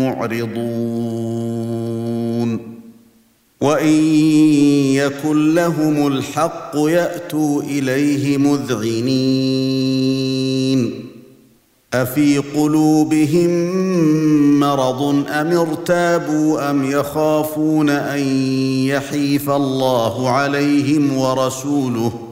معرضون وان يكن لهم الحق ياتوا اليه مذعنين افي قلوبهم مرض ام ارتابوا ام يخافون ان يحيف الله عليهم ورسوله